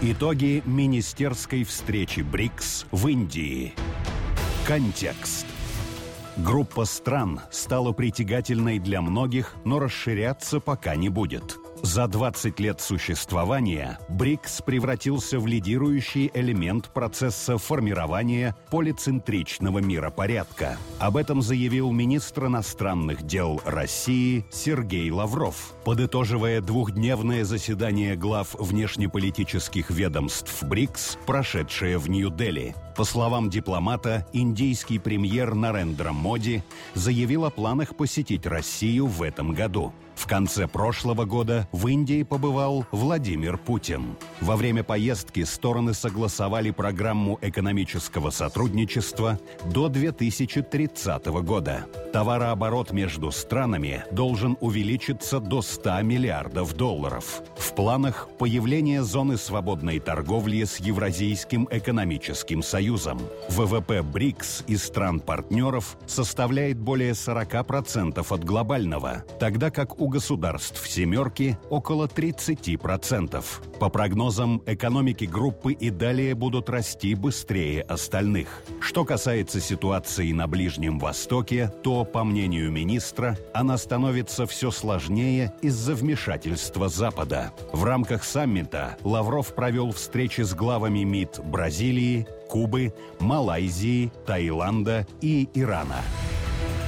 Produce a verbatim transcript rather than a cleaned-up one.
Итоги министерской встречи БРИКС в Индии. Контекст. Группа стран стала притягательной для многих, но расширяться пока не будет. За двадцать лет существования БРИКС превратился в лидирующий элемент процесса формирования полицентричного миропорядка. Об этом заявил министр иностранных дел России Сергей Лавров, подытоживая двухдневное заседание глав внешнеполитических ведомств БРИКС, прошедшее в Нью-Дели. По словам дипломата, индийский премьер Нарендра Моди заявил о планах посетить Россию в этом году. В конце прошлого года в Индии побывал Владимир Путин. Во время поездки стороны согласовали программу экономического сотрудничества до две тысячи тридцатого года. Товарооборот между странами должен увеличиться до ста миллиардов долларов. В планах появление зоны свободной торговли с Евразийским экономическим союзом. ВВП БРИКС и стран-партнеров составляет более сорока процентов от глобального, тогда как у государств «семерки» около тридцати процентов. По прогнозам, экономики группы и далее будут расти быстрее остальных. Что касается ситуации на Ближнем Востоке, то, по мнению министра, она становится все сложнее из-за вмешательства Запада. В рамках саммита Лавров провел встречи с главами МИД Бразилии, Кубы, Малайзии, Таиланда и Ирана.